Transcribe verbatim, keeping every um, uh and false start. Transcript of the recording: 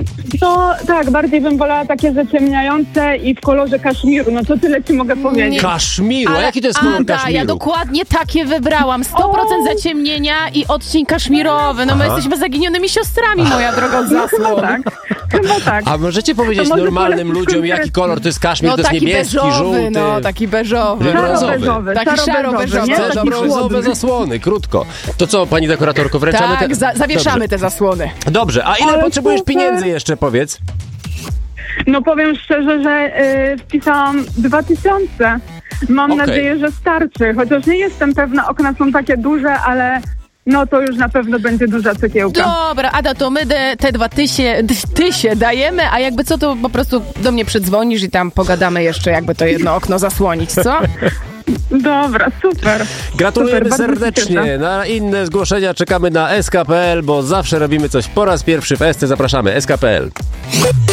To tak, bardziej bym wolała takie zaciemniające i w kolorze kaszmiru. No to tyle ci mogę powiedzieć. Kaszmiru? A jaki to jest kolor Ada, kaszmiru? ja dokładnie takie wybrałam. sto procent zaciemnienia i odcień kaszmirowy. No my Aha. jesteśmy zaginionymi siostrami, moja droga, od No chyba zasłon. tak. Chyba tak. A możecie powiedzieć To może normalnym polecisz ludziom, jaki konkretnie. kolor to jest kaszmir? No to jest taki niebieski, beżowy, żółty. no taki beżowy. Brązowy. Szaro-beżowy. Taki szaro-beżowy, nie? co, Taki Brązowe chłodny. zasłony, krótko. To co, pani dekoratorko, wręczamy Tak, te... za, zawieszamy Dobrze. te zasłony. Dobrze, a ile Ale potrzebujesz super. pieniędzy jeszcze, powiedz? No powiem szczerze, że y, wpisałam dwa tysiące. Mam Okej. nadzieję, że starczy. Chociaż nie jestem pewna, okna są takie duże, ale no to już na pewno będzie duża cegiełka. Dobra, Ada, to my de, te dwa tysie, tysie dajemy, a jakby co, to po prostu do mnie przydzwonisz i tam pogadamy jeszcze, jakby to jedno okno zasłonić, co? Dobra, super. Gratulujemy Super, bardzo się serdecznie. cieszę. Na inne zgłoszenia czekamy na S K kropka P L, bo zawsze robimy coś po raz pierwszy w S C. Zapraszamy, S K kropka P L.